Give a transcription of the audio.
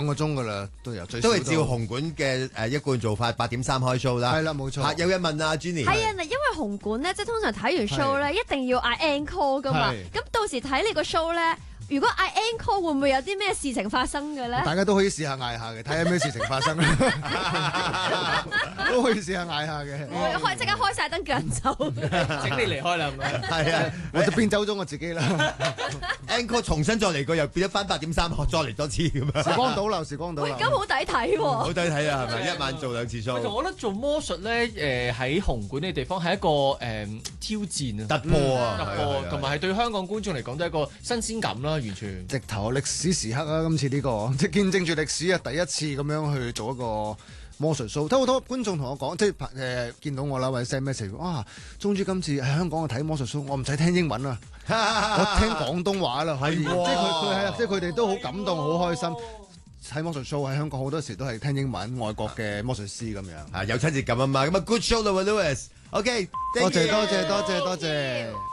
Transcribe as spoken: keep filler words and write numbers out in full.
兩個鐘噶啦，都有最都係照紅館嘅誒一貫做法，八點三開 show 啦。 係啦，冇錯。 有嘢問啊，Jenny。 係啊，嗱，因為紅館咧，即係通常睇完 show 咧，一定要嗌 encore 噶嘛。咁到時睇你個 show 咧，如果嗌 encore 會唔會有啲咩事情發生嘅咧？ 大家都可以試下嗌下嘅，睇下咩事情發生都可以試下嗌下嘅。 開即刻開晒燈叫人走， 請你離開啦，係咪？ 係啊， 我就變走咗我自己啦。 encore 重新再嚟過，又變咗翻八點三，再嚟多次咁樣。 時光倒流，時光倒流。 咁好抵睇喎！ 好抵睇啊，係咪？一晚做兩次 show。 我覺得做魔術咧，誒喺紅館呢地方係一個誒挑戰啊， 突破啊， 突破，同埋係對香港觀眾嚟講都係一個新鮮感啦，完全。 直頭歷史時刻啊！今次呢個即係見證住歷史啊，第一次咁樣去做一個魔術 show。睇好多觀眾同我講，即係誒見到我啦，或者 send message，哇！終於今次喺香港去睇魔術 show，我唔使聽英文啊，我聽廣東話啦，可以。即係佢佢係即係佢哋都好感動，好開心。睇魔術 show 喺香港好多時都係聽英文，外國嘅魔術師咁樣。 啊，有親切感啊嘛。咁啊，good show 啦，Louis。OK， 多謝多謝多謝多謝。